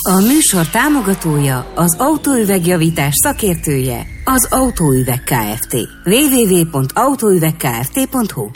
A műsor támogatója, az autóüvegjavítás szakértője, az Autóüveg Kft. www.autóüvegkft.hu.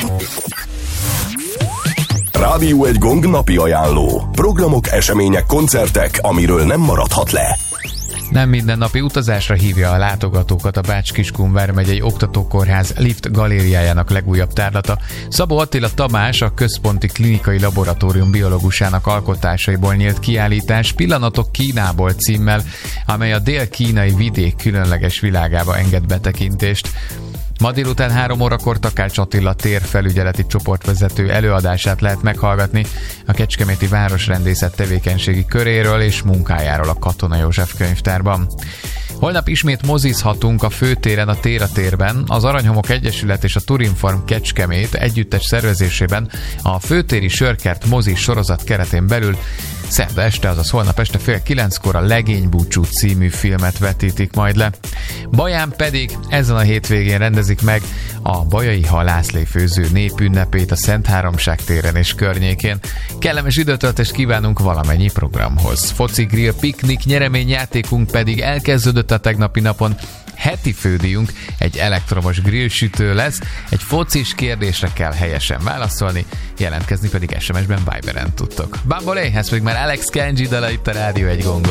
Rádió egy Gong napi ajánló. Programok, események, koncertek, amiről nem maradhat le. Nem mindennapi utazásra hívja a látogatókat a Bács-Kiskun vármegyei oktatókórház Lift galériájának legújabb tárlata. Szabó Attila Tamás, a Központi Klinikai Laboratórium biológusának alkotásaiból nyílt kiállítás Pillanatok Kínából címmel, amely a dél-kínai vidék különleges világába enged betekintést. Ma délután 3 órakor Takács Attila térfelügyeleti csoportvezető előadását lehet meghallgatni a Kecskeméti Városrendészet tevékenységi köréről és munkájáról a Katona József könyvtárban. Holnap ismét mozizhatunk a főtéren, a Tér a térben. Az Aranyhomok Egyesület és a Turinfarm Kecskemét együttes szervezésében a főtéri Sörkert mozi sorozat keretén belül szerda este, azaz holnap este 8:30 a Legénybúcsú című filmet vetítik majd le. Baján pedig ezen a hétvégén rendezik meg a bajai halászléfőző népünnepét a Szent Háromság téren és környékén. Kellemes időtöltést kívánunk valamennyi programhoz. Foci, grill, piknik, nyereményjátékunk pedig elkezdődött a tegnapi napon. Heti fődíjunk egy elektromos grillsütő lesz, egy focis kérdésre kell helyesen válaszolni, jelentkezni pedig SMS-ben, Viberen tudtok. Bamboléhez pedig már Alex Kenji dala itt a Rádió egy Gongon.